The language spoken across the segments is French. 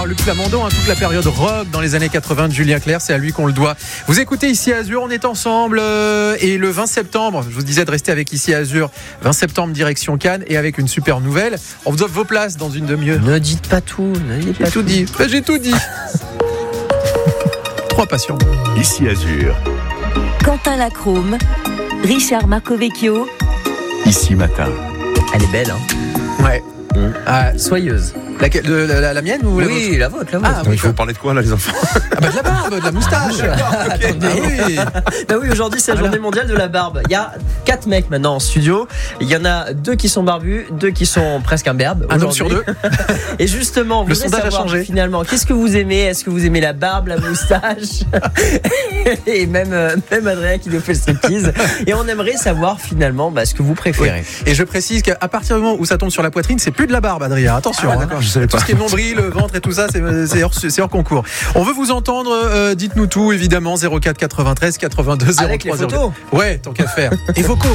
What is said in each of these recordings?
Luc Plamondon, toute la période rock dans les années 80 de Julien Clerc, c'est à lui qu'on le doit. Vous écoutez Ici Azur, on est ensemble et le 20 septembre, je vous disais de rester avec Ici Azur, 20 septembre direction Cannes et avec une super nouvelle, on vous offre vos places dans une demi-heure. Ne dites pas tout, J'ai tout dit. J'ai tout dit. 3 passions. Ici Azur. Quentin Lacrome, Richard Marcovecchio. Ici Matin. Elle est belle, hein. Ouais. Soyeuse. La mienne ou Oui, la vôtre. Ah, oui, Il faut parler de quoi là, les enfants? de la barbe, de la moustache. Attendez. Bah oui, aujourd'hui c'est la journée mondiale de la barbe. Il y a 4 mecs maintenant en studio. Il y en a 2 qui sont barbus, 2 qui sont presque imberbes. Un homme sur 2. Et justement, vous Le voulez sondage a savoir changé. Finalement, qu'est-ce que vous aimez? Est-ce que vous aimez la barbe, la moustache? Et même Adrien qui nous fait le striptease. Et on aimerait savoir finalement ce que vous préférez. Et je précise qu'à partir du moment où ça tombe sur la poitrine, c'est plus de la barbe, Adrien. Attention. D'accord, je savais Tout pas. ce qui est nombril, le ventre et tout ça, c'est hors concours. On veut vous entendre. Dites-nous tout, évidemment. 04 93 82 03. Avec les photos. Ouais, tant qu'à faire. Et vocaux.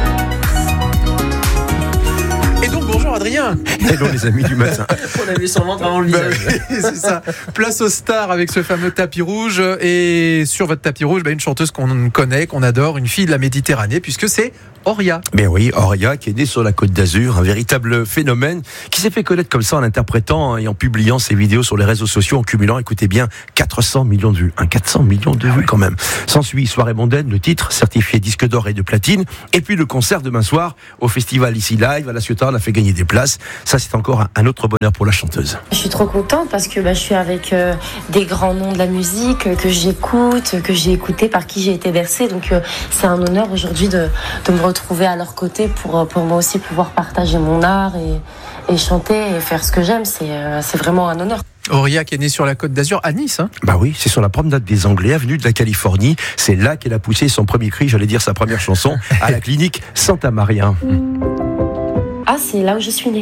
Et donc, bonjour Adrien. Hello les amis du matin. On a vu son ventre avant le Bah visage. oui, c'est ça. Place aux stars avec ce fameux tapis rouge. Et sur votre tapis rouge, une chanteuse qu'on connaît, qu'on adore, une fille de la Méditerranée, puisque c'est Auria. Mais oui, Auria qui est née sur la Côte d'Azur, un véritable phénomène qui s'est fait connaître comme ça en interprétant et en publiant ses vidéos sur les réseaux sociaux en cumulant, écoutez bien, 400 millions de vues. 400 millions de vues quand même. S'ensuit Soirée mondaine, le titre, certifié disque d'or et de platine. Et puis le concert demain soir au festival Ici Live à La Ciotat, on a fait gagner des places. Ça, c'est encore un autre bonheur pour la chanteuse. Je suis trop contente parce que je suis avec des grands noms de la musique que j'écoute, que j'ai écouté, par qui j'ai été bercée. Donc c'est un honneur aujourd'hui de me retrouver à leur côté pour moi aussi pouvoir partager mon art et chanter et faire ce que j'aime. C'est vraiment un honneur. Auria qui est née sur la Côte d'Azur à Nice. Bah oui, c'est sur la promenade des Anglais, avenue de la Californie. C'est là qu'elle a poussé son premier cri, j'allais dire sa première chanson, à la clinique Santa Maria. Ah, c'est là où je suis née.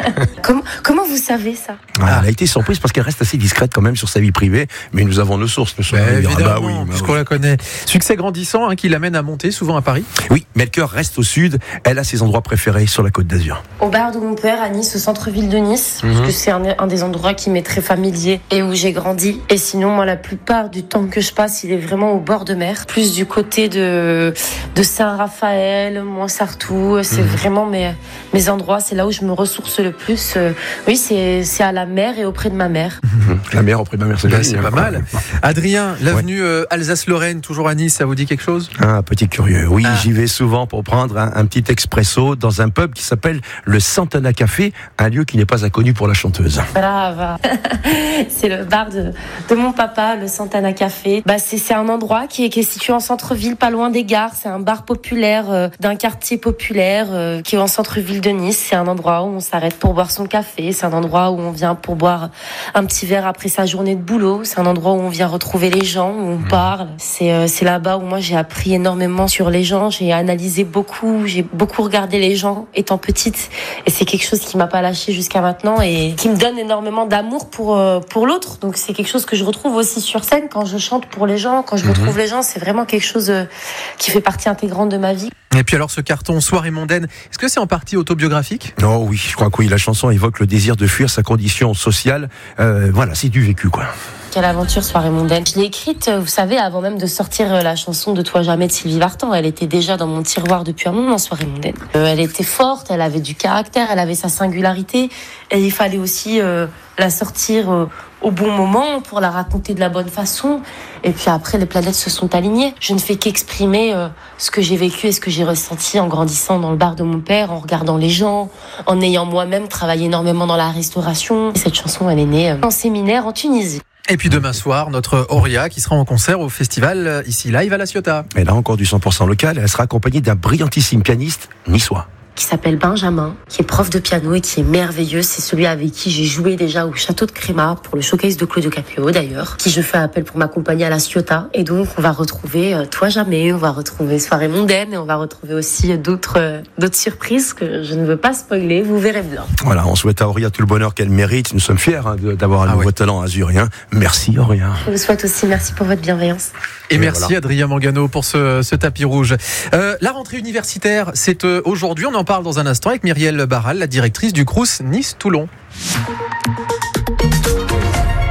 Comment vous savez ça? Elle a été surprise parce qu'elle reste assez discrète quand même sur sa vie privée, mais nous avons nos sources. Évidemment, puisqu'on la connaît. Succès grandissant qui l'amène à monter souvent à Paris. Oui, mais le cœur reste au sud. Elle a ses endroits préférés sur la Côte d'Azur. Au bar de mon père à Nice, au centre-ville de Nice, parce que c'est un des endroits qui m'est très familier et où j'ai grandi. Et sinon, moi, la plupart du temps que je passe, il est vraiment au bord de mer, plus du côté de Saint-Raphaël, Montsartou. C'est vraiment mes endroits, c'est là où je me ressource le plus. Oui, c'est à la mer et auprès de ma mère. La mer auprès de ma mère, c'est joli, C'est pas mal. Adrien, l'avenue Alsace-Lorraine, toujours à Nice, ça vous dit quelque chose? Un petit curieux. Oui, j'y vais souvent pour prendre un petit expresso dans un pub qui s'appelle le Santana Café, un lieu qui n'est pas inconnu pour la chanteuse. Brava. C'est le bar de mon papa, le Santana Café. C'est un endroit qui est situé en centre-ville, pas loin des gares. C'est un bar populaire d'un quartier populaire qui est en centre-ville de Nice. C'est un endroit où on s'arrête pour boire son café. C'est un endroit où on vient pour boire un petit verre après sa journée de boulot. C'est un endroit où on vient retrouver les gens, où on parle. C'est là-bas où moi j'ai appris énormément sur les gens. J'ai analysé beaucoup. J'ai beaucoup regardé les gens étant petite. Et c'est quelque chose qui m'a pas lâché jusqu'à maintenant et qui me donne énormément d'amour pour l'autre. Donc c'est quelque chose que je retrouve aussi sur scène quand je chante pour les gens, quand je retrouve les gens. C'est vraiment quelque chose qui fait partie intégrante de ma vie. Et puis alors ce carton Soirée mondaine, est-ce que c'est en partie autobiographique? Oh oui, je crois que oui. La chanson évoque le désir de fuir sa condition sociale. Voilà, c'est du vécu, quoi. Quelle aventure, Soirée mondaine. Je l'ai écrite, vous savez, avant même de sortir la chanson de Toi jamais de Sylvie Vartan. Elle était déjà dans mon tiroir depuis un moment, Soirée mondaine. Elle était forte, elle avait du caractère, elle avait sa singularité. Et il fallait aussi la sortir au bon moment pour la raconter de la bonne façon. Et puis après, les planètes se sont alignées. Je ne fais qu'exprimer ce que j'ai vécu et ce que j'ai ressenti en grandissant dans le bar de mon père, en regardant les gens, en ayant moi-même travaillé énormément dans la restauration. Et cette chanson, elle est née en séminaire en Tunisie. Et puis demain soir, notre Auria qui sera en concert au festival Ici Live à La Ciotat. Elle a encore du 100% local. Elle sera accompagnée d'un brillantissime pianiste niçois. Qui s'appelle Benjamin, qui est prof de piano et qui est merveilleux. C'est celui avec qui j'ai joué déjà au Château de Créma pour le showcase de Claudio Capéo d'ailleurs, qui je fais appel pour m'accompagner à La Ciotat. Et donc on va retrouver Toi jamais, on va retrouver Soirée mondaine et on va retrouver aussi d'autres surprises que je ne veux pas spoiler, vous verrez bien. Voilà, on souhaite à Auria tout le bonheur qu'elle mérite. Nous sommes fiers d'avoir un nouveau talent azurien. Merci Auria. Je vous souhaite aussi, merci pour votre bienveillance. Et merci Adrien Mangano pour ce tapis rouge. La rentrée universitaire, c'est aujourd'hui, on en parle dans un instant avec Myriel Barral, la directrice du Crous Nice-Toulon.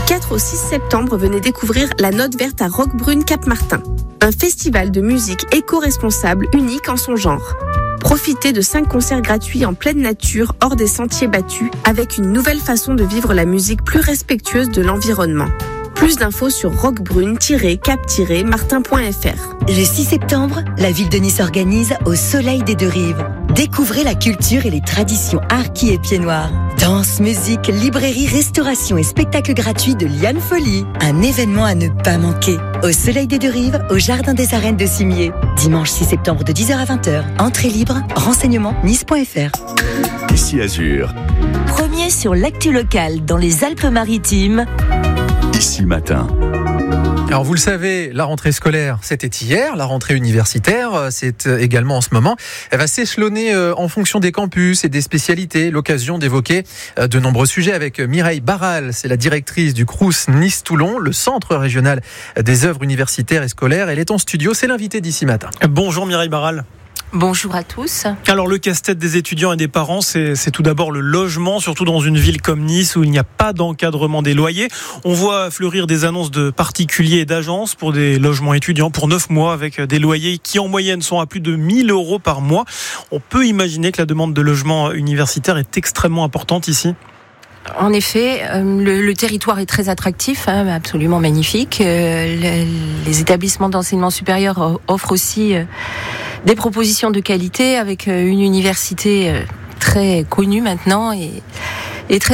4 au 6 septembre, venez découvrir la Note Verte à Roquebrune Cap-Martin. Un festival de musique éco-responsable unique en son genre. Profitez de 5 concerts gratuits en pleine nature, hors des sentiers battus, avec une nouvelle façon de vivre la musique plus respectueuse de l'environnement. Plus d'infos sur roquebrune-cap-martin.fr. Le 6 septembre, la ville de Nice organise Au Soleil des Deux Rives. Découvrez la culture et les traditions harkis et pieds noirs. Danse, musique, librairie, restauration et spectacle gratuit de Liane Folie. Un événement à ne pas manquer. Au Soleil des Deux Rives, au Jardin des Arènes de Cimier. Dimanche 6 septembre de 10h à 20h. Entrée libre, renseignements nice.fr. Ici Azur. Premier sur l'actu locale dans les Alpes-Maritimes. Ici Matin. Alors vous le savez, la rentrée scolaire, c'était hier, la rentrée universitaire, c'est également en ce moment. Elle va s'échelonner en fonction des campus et des spécialités. L'occasion d'évoquer de nombreux sujets avec Mireille Barral, c'est la directrice du Crous Nice-Toulon, le centre régional des œuvres universitaires et scolaires. Elle est en studio, c'est l'invitée d'Ici Matin. Bonjour Mireille Barral. Bonjour à tous. Alors le casse-tête des étudiants et des parents, c'est tout d'abord le logement, surtout dans une ville comme Nice où il n'y a pas d'encadrement des loyers. On voit fleurir des annonces de particuliers et d'agences pour des logements étudiants pour 9 mois avec des loyers qui en moyenne sont à plus de 1 000 € par mois. On peut imaginer que la demande de logement universitaire est extrêmement importante ici. En effet, le territoire est très attractif, absolument magnifique. Les établissements d'enseignement supérieur offrent aussi des propositions de qualité avec une université très connue maintenant